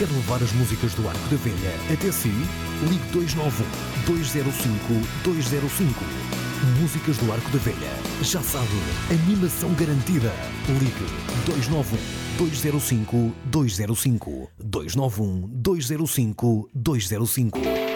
Quer levar as músicas do Arco da Velha até si? Ligue 291-205-205. Músicas do Arco da Velha. Já sabe, animação garantida. Ligue 291-205-205. 291-205-205.